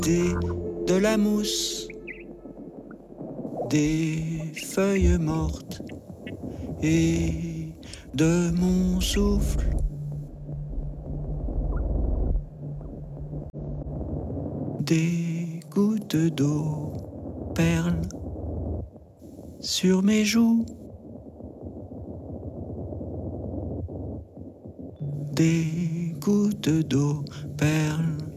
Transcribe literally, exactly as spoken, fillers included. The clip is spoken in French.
Des, de la mousse, des feuilles mortes et de mon souffle. Des gouttes d'eau perlent sur mes joues. Des gouttes d'eau perlent